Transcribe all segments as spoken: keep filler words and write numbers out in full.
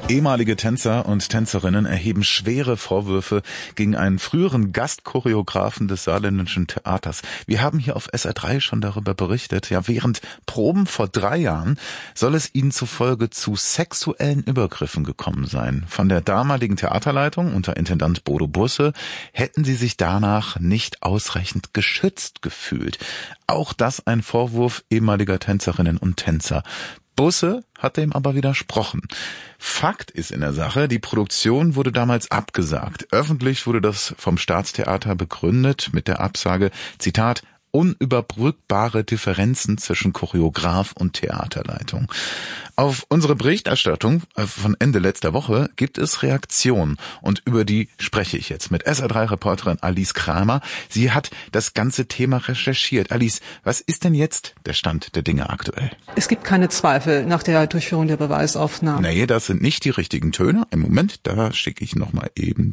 Ehemalige Tänzer und Tänzerinnen erheben schwere Vorwürfe gegen einen früheren Gastchoreografen des Saarländischen Theaters. Wir haben hier auf S R drei schon darüber berichtet. Ja, während Proben vor drei Jahren soll es ihnen zufolge zu sexuellen Übergriffen gekommen sein. Von der damaligen Theaterleitung unter Intendant Bodo Busse hätten sie sich danach nicht ausreichend geschützt gefühlt. Auch das ein Vorwurf ehemaliger Tänzerinnen und Tänzer. Busse hat dem aber widersprochen. Fakt ist in der Sache, die Produktion wurde damals abgesagt. Öffentlich wurde das vom Staatstheater begründet mit der Absage, Zitat, unüberbrückbare Differenzen zwischen Choreograf und Theaterleitung. Auf unsere Berichterstattung von Ende letzter Woche gibt es Reaktionen und über die spreche ich jetzt mit S R drei Reporterin Alice Kramer. Sie hat das ganze Thema recherchiert. Alice, was ist denn jetzt der Stand der Dinge aktuell? Es gibt keine Zweifel nach der Durchführung der Beweisaufnahmen. Nee, das sind nicht die richtigen Töne. Im Moment, da schicke ich noch mal eben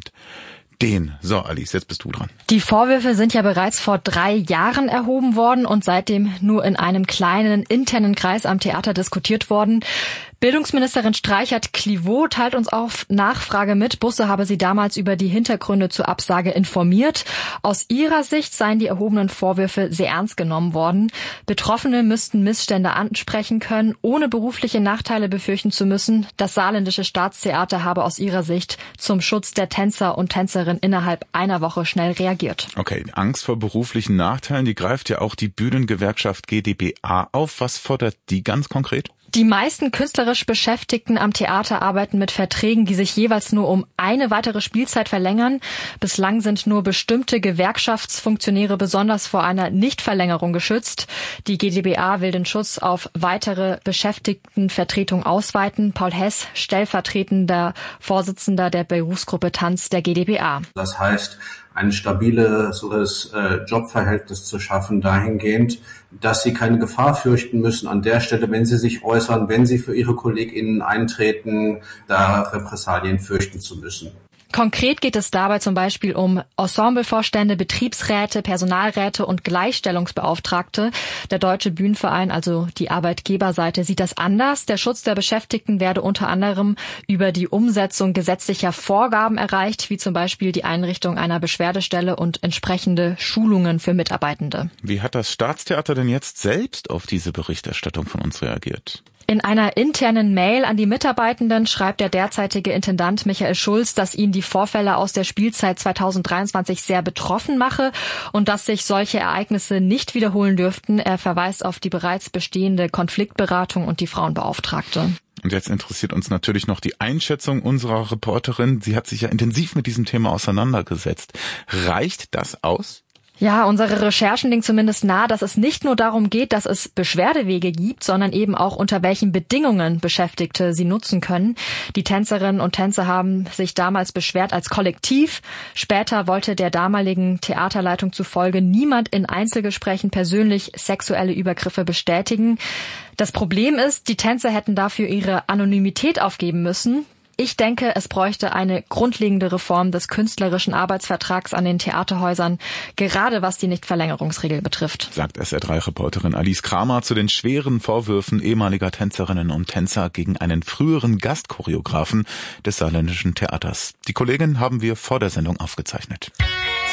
den. So, Alice, jetzt bist du dran. Die Vorwürfe sind ja bereits vor drei Jahren erhoben worden und seitdem nur in einem kleinen internen Kreis am Theater diskutiert worden. Bildungsministerin Streichert-Clivaux teilt uns auf Nachfrage mit, Busse habe sie damals über die Hintergründe zur Absage informiert. Aus ihrer Sicht seien die erhobenen Vorwürfe sehr ernst genommen worden. Betroffene müssten Missstände ansprechen können, ohne berufliche Nachteile befürchten zu müssen. Das Saarländische Staatstheater habe aus ihrer Sicht zum Schutz der Tänzer und Tänzerinnen innerhalb einer Woche schnell reagiert. Okay, Angst vor beruflichen Nachteilen, die greift ja auch die Bühnengewerkschaft G D B A auf. Was fordert die ganz konkret? Die meisten künstlerisch Beschäftigten am Theater arbeiten mit Verträgen, die sich jeweils nur um eine weitere Spielzeit verlängern. Bislang sind nur bestimmte Gewerkschaftsfunktionäre besonders vor einer Nichtverlängerung geschützt. Die G D B A will den Schutz auf weitere Beschäftigtenvertretung ausweiten. Paul Hess, stellvertretender Vorsitzender der Berufsgruppe Tanz der G D B A. Das heißt, ein stabiles äh, Jobverhältnis zu schaffen, dahingehend, dass sie keine Gefahr fürchten müssen an der Stelle, wenn sie sich äußern, wenn sie für ihre KollegInnen eintreten, da Repressalien fürchten zu müssen. Konkret geht es dabei zum Beispiel um Ensemblevorstände, Betriebsräte, Personalräte und Gleichstellungsbeauftragte. Der Deutsche Bühnenverein, also die Arbeitgeberseite, sieht das anders. Der Schutz der Beschäftigten werde unter anderem über die Umsetzung gesetzlicher Vorgaben erreicht, wie zum Beispiel die Einrichtung einer Beschwerdestelle und entsprechende Schulungen für Mitarbeitende. Wie hat das Staatstheater denn jetzt selbst auf diese Berichterstattung von uns reagiert? In einer internen Mail an die Mitarbeitenden schreibt der derzeitige Intendant Michael Schulz, dass ihn die Vorfälle aus der Spielzeit zweitausenddreiundzwanzig sehr betroffen mache und dass sich solche Ereignisse nicht wiederholen dürften. Er verweist auf die bereits bestehende Konfliktberatung und die Frauenbeauftragte. Und jetzt interessiert uns natürlich noch die Einschätzung unserer Reporterin. Sie hat sich ja intensiv mit diesem Thema auseinandergesetzt. Reicht das aus? Ja, unsere Recherchen legen zumindest nahe, dass es nicht nur darum geht, dass es Beschwerdewege gibt, sondern eben auch unter welchen Bedingungen Beschäftigte sie nutzen können. Die Tänzerinnen und Tänzer haben sich damals beschwert als Kollektiv. Später wollte der damaligen Theaterleitung zufolge niemand in Einzelgesprächen persönlich sexuelle Übergriffe bestätigen. Das Problem ist, die Tänzer hätten dafür ihre Anonymität aufgeben müssen. Ich denke, es bräuchte eine grundlegende Reform des künstlerischen Arbeitsvertrags an den Theaterhäusern, gerade was die Nichtverlängerungsregel betrifft. Sagt S R drei Reporterin Alice Kramer zu den schweren Vorwürfen ehemaliger Tänzerinnen und Tänzer gegen einen früheren Gastchoreografen des Saarländischen Theaters. Die Kollegin haben wir vor der Sendung aufgezeichnet.